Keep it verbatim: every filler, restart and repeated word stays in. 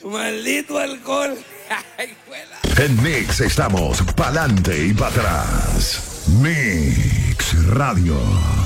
Maldito alcohol. En Mix estamos pa'lante y para atrás. Mix Radio.